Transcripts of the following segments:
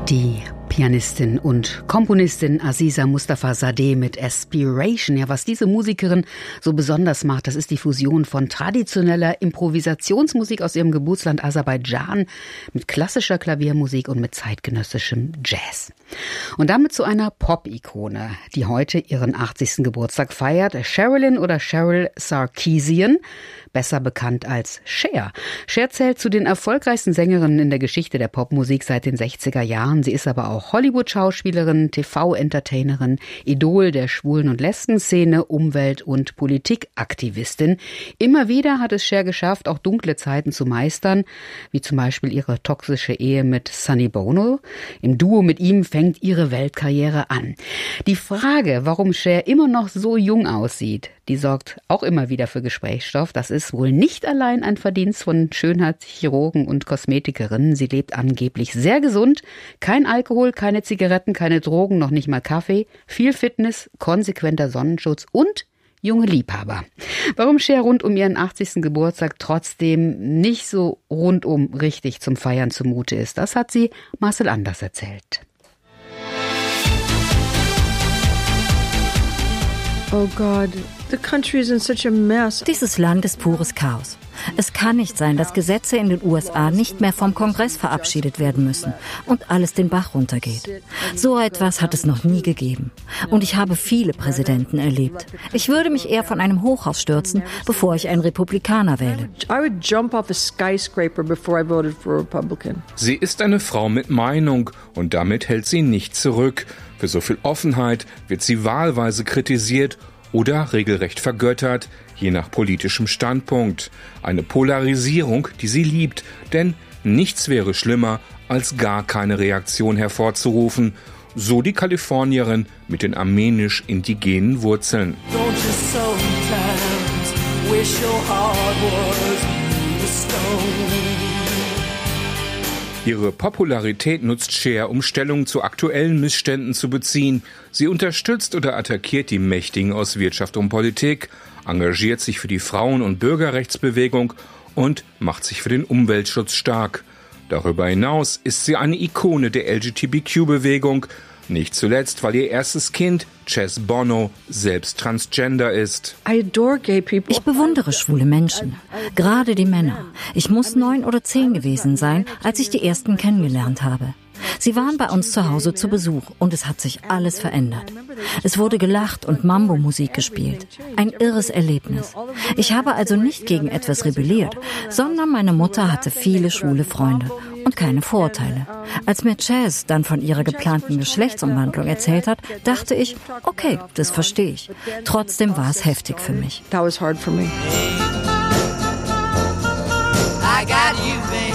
Die Pianistin und Komponistin Aziza Mustafa Sadeh mit Aspiration. Ja, was diese Musikerin so besonders macht, das ist die Fusion von traditioneller Improvisationsmusik aus ihrem Geburtsland Aserbaidschan mit klassischer Klaviermusik und mit zeitgenössischem Jazz. Und damit zu einer Pop-Ikone, die heute ihren 80. Geburtstag feiert. Sherilyn oder Cheryl Sarkeesian, besser bekannt als Cher. Cher zählt zu den erfolgreichsten Sängerinnen in der Geschichte der Popmusik seit den 60er Jahren. Sie ist aber auch Hollywood-Schauspielerin, TV-Entertainerin, Idol der Schwulen- und Lesben-Szene, Umwelt- und Politikaktivistin. Immer wieder hat es Cher geschafft, auch dunkle Zeiten zu meistern, wie zum Beispiel ihre toxische Ehe mit Sonny Bono. Im Duo mit ihm fängt ihre Weltkarriere an. Die Frage, warum Cher immer noch so jung aussieht, die sorgt auch immer wieder für Gesprächsstoff. Das ist wohl nicht allein ein Verdienst von Schönheitschirurgen und Kosmetikerinnen. Sie lebt angeblich sehr gesund. Kein Alkohol, keine Zigaretten, keine Drogen, noch nicht mal Kaffee. Viel Fitness, konsequenter Sonnenschutz und junge Liebhaber. Warum Cher rund um ihren 80. Geburtstag trotzdem nicht so rundum richtig zum Feiern zumute ist, das hat sie Marcel Anders erzählt. Oh God, the country is in such a mess. Dieses Land ist pures Chaos. Es kann nicht sein, dass Gesetze in den USA nicht mehr vom Kongress verabschiedet werden müssen und alles den Bach runtergeht. So etwas hat es noch nie gegeben. Und ich habe viele Präsidenten erlebt. Ich würde mich eher von einem Hochhaus stürzen, bevor ich einen Republikaner wähle. I would jump off a skyscraper before I voted for a Republican. Sie ist eine Frau mit Meinung und damit hält sie nicht zurück. Für so viel Offenheit wird sie wahlweise kritisiert oder regelrecht vergöttert, je nach politischem Standpunkt. Eine Polarisierung, die sie liebt, denn nichts wäre schlimmer, als gar keine Reaktion hervorzurufen. So die Kalifornierin mit den armenisch-indigenen Wurzeln. Ihre Popularität nutzt Cher, um Stellung zu aktuellen Missständen zu beziehen. Sie unterstützt oder attackiert die Mächtigen aus Wirtschaft und Politik, engagiert sich für die Frauen- und Bürgerrechtsbewegung und macht sich für den Umweltschutz stark. Darüber hinaus ist sie eine Ikone der LGBTQ-Bewegung, nicht zuletzt, weil ihr erstes Kind, Chess Bono, selbst transgender ist. I adore gay people. Ich bewundere schwule Menschen, gerade die Männer. Ich muss 9 oder 10 gewesen sein, als ich die ersten kennengelernt habe. Sie waren bei uns zu Hause zu Besuch und es hat sich alles verändert. Es wurde gelacht und Mambo-Musik gespielt. Ein irres Erlebnis. Ich habe also nicht gegen etwas rebelliert, sondern meine Mutter hatte viele schwule Freunde und keine Vorurteile. Als mir Chaz dann von ihrer geplanten Geschlechtsumwandlung erzählt hat, dachte ich, okay, das verstehe ich. Trotzdem war es heftig für mich. That was hard for me. I got you, babe.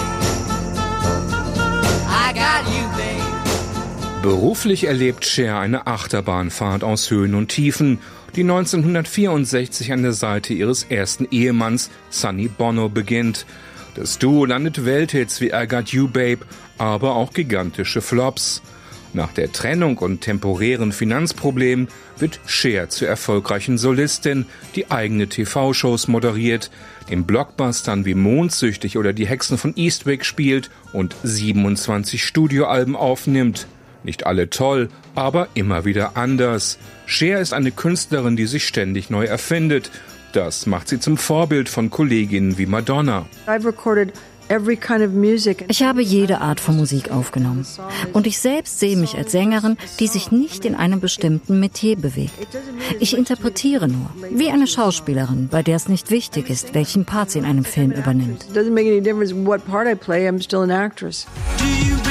I got you, babe. Beruflich erlebt Cher eine Achterbahnfahrt aus Höhen und Tiefen, die 1964 an der Seite ihres ersten Ehemanns Sonny Bono beginnt. Das Duo landet Welthits wie I Got You, Babe, aber auch gigantische Flops. Nach der Trennung und temporären Finanzproblemen wird Cher zur erfolgreichen Solistin, die eigene TV-Shows moderiert, in Blockbustern wie Mondsüchtig oder Die Hexen von Eastwick spielt und 27 Studioalben aufnimmt. Nicht alle toll, aber immer wieder anders. Cher ist eine Künstlerin, die sich ständig neu erfindet. Das macht sie zum Vorbild von Kolleginnen wie Madonna. I've recorded every kind of music. Ich habe jede Art von Musik aufgenommen. Und ich selbst sehe mich als Sängerin, die sich nicht in einem bestimmten Metier bewegt. Ich interpretiere nur, wie eine Schauspielerin, bei der es nicht wichtig ist, welchen Part sie in einem Film übernimmt. It doesn't make any difference what part I play. I'm still an actress. Do you